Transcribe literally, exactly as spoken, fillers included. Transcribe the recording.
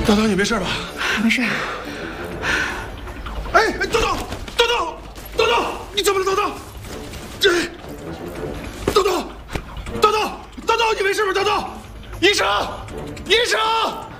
叨叨，你没事吧？ 没事。 哎，叨叨，叨叨，叨叨，你怎么了，叨叨？这，叨叨，叨叨，叨叨，你没事吧？叨叨，医生，医生。